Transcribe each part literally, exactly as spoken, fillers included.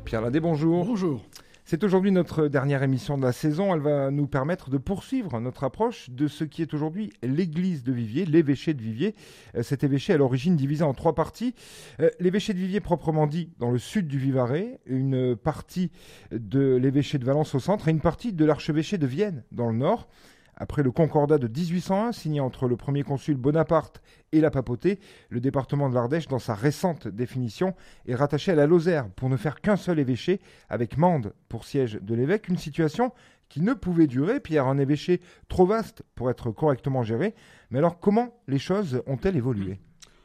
Pierre Ladé, bonjour. Bonjour. C'est aujourd'hui notre dernière émission de la saison. Elle va nous permettre de poursuivre notre approche de ce qui est aujourd'hui l'église de Viviers, l'évêché de Viviers. Cet évêché à l'origine divisé en trois parties. L'évêché de Viviers proprement dit dans le sud du Vivarais, une partie de l'évêché de Valence au centre et une partie de l'archevêché de Vienne dans le nord. Après le concordat de dix-huit cent un, signé entre le premier consul Bonaparte et la papauté, le département de l'Ardèche, dans sa récente définition, est rattaché à la Lozère pour ne faire qu'un seul évêché, avec Mende pour siège de l'évêque, une situation qui ne pouvait durer, Pierre, un évêché trop vaste pour être correctement géré. Mais alors, comment les choses ont-elles évolué ?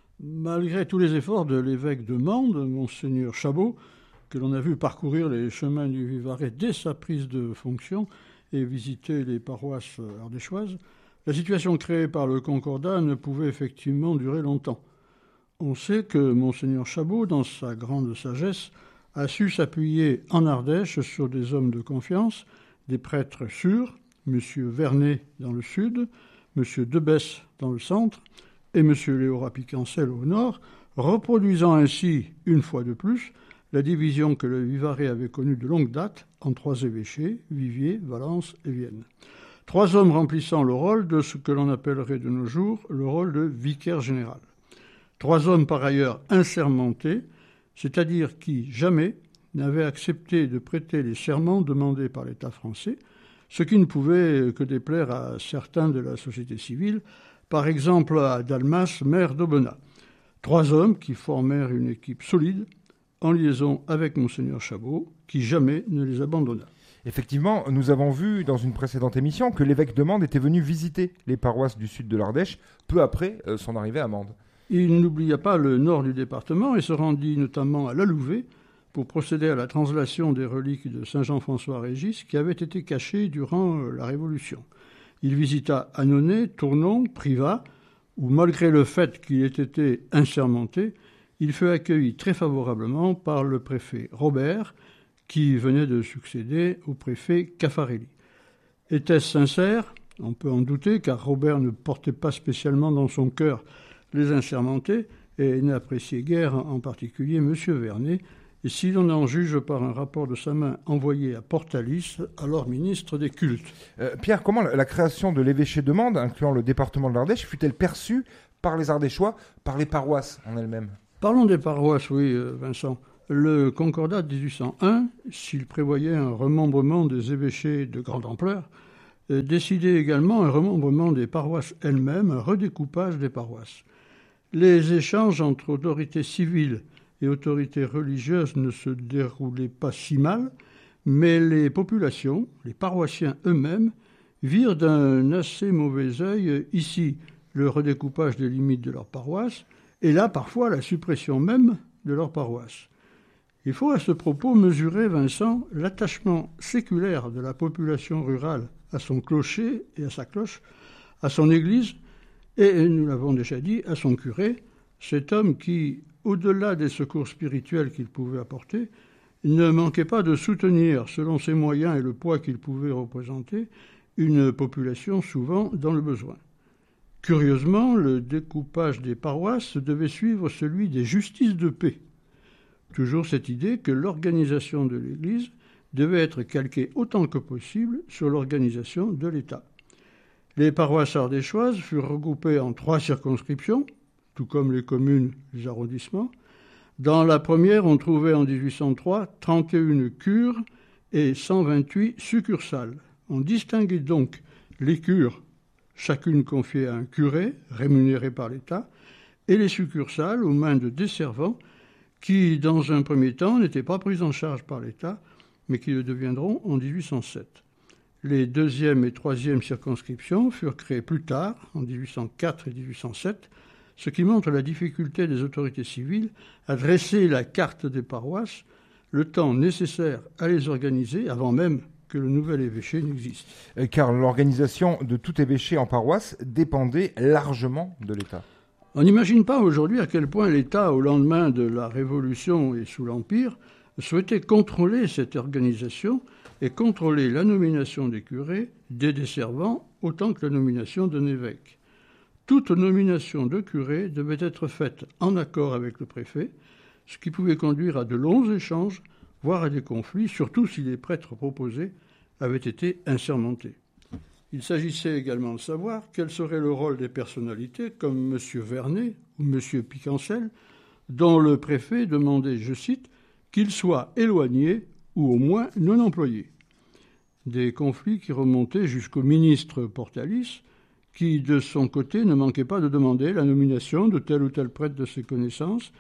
Malgré tous les efforts de l'évêque de Mende, Monseigneur Chabot, que l'on a vu parcourir les chemins du Vivarais dès sa prise de fonction, et visiter les paroisses ardéchoises, la situation créée par le Concordat ne pouvait effectivement durer longtemps. On sait que Monseigneur Chabot, dans sa grande sagesse, a su s'appuyer en Ardèche sur des hommes de confiance, des prêtres sûrs, M. Vernet dans le sud, M. Debesse dans le centre et M. Léo Rapicancel au nord, reproduisant ainsi, une fois de plus, la division que le Vivarais avait connue de longue date en trois évêchés, Viviers, Valence et Vienne. Trois hommes remplissant le rôle de ce que l'on appellerait de nos jours le rôle de vicaire général. Trois hommes par ailleurs insermentés, c'est-à-dire qui jamais n'avaient accepté de prêter les serments demandés par l'État français, ce qui ne pouvait que déplaire à certains de la société civile, par exemple à Dalmas, maire d'Aubenas. Trois hommes qui formèrent une équipe solide, en liaison avec Monseigneur Chabot, qui jamais ne les abandonna. Effectivement, nous avons vu dans une précédente émission que l'évêque de Mende était venu visiter les paroisses du sud de l'Ardèche, peu après euh, son arrivée à Mende. Il n'oublia pas le nord du département et se rendit notamment à La Louvet pour procéder à la translation des reliques de Saint Jean-François-Régis qui avaient été cachées durant la Révolution. Il visita Annonay, Tournon, Privas, où malgré le fait qu'il ait été insermenté, il fut accueilli très favorablement par le préfet Robert, qui venait de succéder au préfet Caffarelli. Était-ce sincère ? On peut en douter, car Robert ne portait pas spécialement dans son cœur les insermentés et n'appréciait guère en particulier M. Vernet, et si l'on en juge par un rapport de sa main envoyé à Portalis, alors ministre des Cultes. Euh, Pierre, comment la création de l'évêché de Mende, incluant le département de l'Ardèche, fut-elle perçue par les Ardéchois, par les paroisses en elles-mêmes ? Parlons des paroisses, oui, Vincent. Le Concordat de dix-huit cent un, s'il prévoyait un remembrement des évêchés de grande ampleur, décidait également un remembrement des paroisses elles-mêmes, un redécoupage des paroisses. Les échanges entre autorités civiles et autorités religieuses ne se déroulaient pas si mal, mais les populations, les paroissiens eux-mêmes, virent d'un assez mauvais œil ici le redécoupage des limites de leur paroisse, et là, parfois, la suppression même de leur paroisse. Il faut à ce propos mesurer, Vincent, l'attachement séculaire de la population rurale à son clocher et à sa cloche, à son église, et, nous l'avons déjà dit, à son curé, cet homme qui, au-delà des secours spirituels qu'il pouvait apporter, ne manquait pas de soutenir, selon ses moyens et le poids qu'il pouvait représenter, une population souvent dans le besoin. Curieusement, le découpage des paroisses devait suivre celui des justices de paix. Toujours cette idée que l'organisation de l'Église devait être calquée autant que possible sur l'organisation de l'État. Les paroisses ardéchoises furent regroupées en trois circonscriptions, tout comme les communes, les arrondissements. Dans la première, on trouvait en dix-huit cent trois trente et un cures et cent vingt-huit succursales. On distinguait donc les cures, chacune confiée à un curé, rémunéré par l'État, et les succursales aux mains de desservants qui, dans un premier temps, n'étaient pas pris en charge par l'État, mais qui le deviendront en dix-huit cent sept. Les deuxième et troisième circonscriptions furent créées plus tard, en dix-huit cent quatre et dix-huit cent sept, ce qui montre la difficulté des autorités civiles à dresser la carte des paroisses, le temps nécessaire à les organiser avant même que le nouvel évêché n'existe. Car l'organisation de tout évêché en paroisse dépendait largement de l'État. On n'imagine pas aujourd'hui à quel point l'État, au lendemain de la Révolution et sous l'Empire, souhaitait contrôler cette organisation et contrôler la nomination des curés, des desservants, autant que la nomination d'un évêque. Toute nomination de curé devait être faite en accord avec le préfet, ce qui pouvait conduire à de longs échanges voire à des conflits, surtout si les prêtres proposés avaient été insurmontés. Il s'agissait également de savoir quel serait le rôle des personnalités comme M. Vernet ou M. Picancel, dont le préfet demandait, je cite, qu'ils soient éloignés ou au moins non employés. Des conflits qui remontaient jusqu'au ministre Portalis, qui, de son côté, ne manquait pas de demander la nomination de tel ou tel prêtre de ses connaissances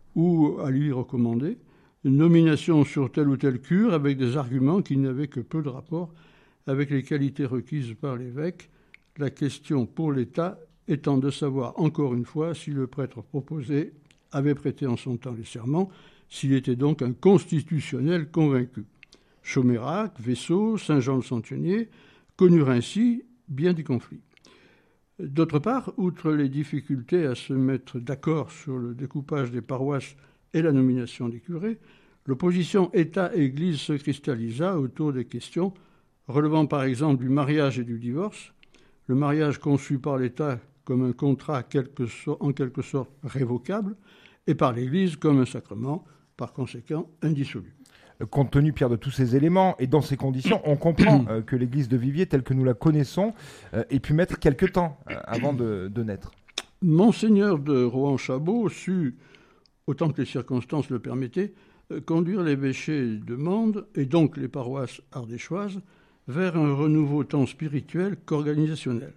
ou à lui recommander une nomination sur telle ou telle cure avec des arguments qui n'avaient que peu de rapport avec les qualités requises par l'évêque, la question pour l'État étant de savoir encore une fois si le prêtre proposé avait prêté en son temps les serments, s'il était donc un constitutionnel convaincu. Chaumérac, Vaisseau, Saint-Jean-le-Centenier connurent ainsi bien des conflits. D'autre part, outre les difficultés à se mettre d'accord sur le découpage des paroisses et la nomination des curés, l'opposition État-Église se cristallisa autour des questions relevant par exemple du mariage et du divorce, le mariage conçu par l'État comme un contrat en quelque sorte révocable et par l'Église comme un sacrement, par conséquent indissoluble. Compte tenu, Pierre, de tous ces éléments et dans ces conditions, on comprend euh, que l'église de Viviers, telle que nous la connaissons, euh, ait pu mettre quelque temps euh, avant de, de naître. Monseigneur de Rohan-Chabot sut, autant que les circonstances le permettaient, euh, conduire l'évêché de Mende, et donc les paroisses ardéchoises, vers un renouveau tant spirituel qu'organisationnel.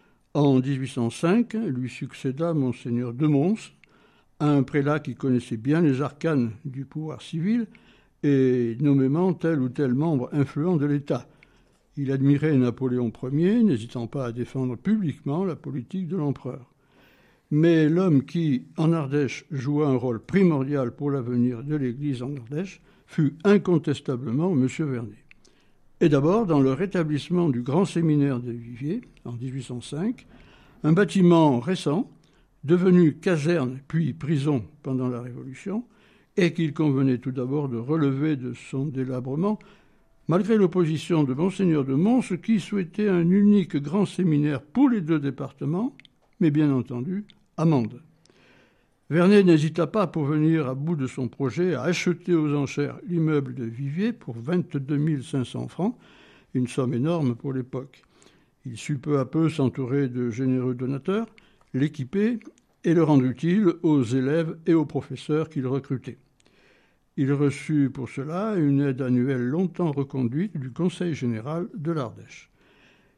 En dix-huit cent cinq, lui succéda Monseigneur de Mons, un prélat qui connaissait bien les arcanes du pouvoir civil, et nommément tel ou tel membre influent de l'État. Il admirait Napoléon Ier, n'hésitant pas à défendre publiquement la politique de l'empereur. Mais l'homme qui, en Ardèche, joua un rôle primordial pour l'avenir de l'Église en Ardèche fut incontestablement M. Vernet. Et d'abord dans le rétablissement du grand séminaire de Viviers, en dix-huit cent cinq, un bâtiment récent, devenu caserne puis prison pendant la Révolution, et qu'il convenait tout d'abord de relever de son délabrement, malgré l'opposition de Monseigneur de Mons, qui souhaitait un unique grand séminaire pour les deux départements, mais bien entendu à Mende. Vernet n'hésita pas pour venir à bout de son projet à acheter aux enchères l'immeuble de Viviers pour vingt-deux mille cinq cents francs, une somme énorme pour l'époque. Il sut peu à peu s'entourer de généreux donateurs, l'équiper et le rendre utile aux élèves et aux professeurs qu'il recrutait. Il reçut pour cela une aide annuelle longtemps reconduite du Conseil général de l'Ardèche.